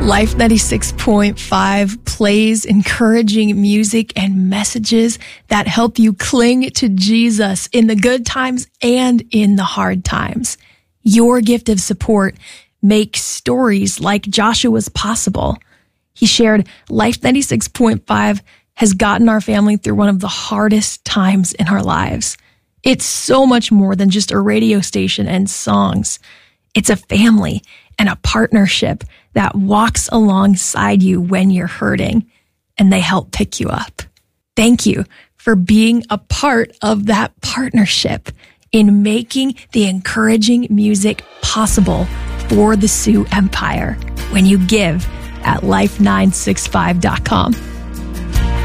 Life 96.5 plays encouraging music and messages that help you cling to Jesus in the good times and in the hard times. Your gift of support makes stories like Joshua's possible. He shared Life 96.5 has gotten our family through one of the hardest times in our lives. It's so much more than just a radio station and songs. It's a family and a partnership that walks alongside you when you're hurting, and they help pick you up. Thank you for being a part of that partnership in making the encouraging music possible for the Sioux Empire when you give at life965.com.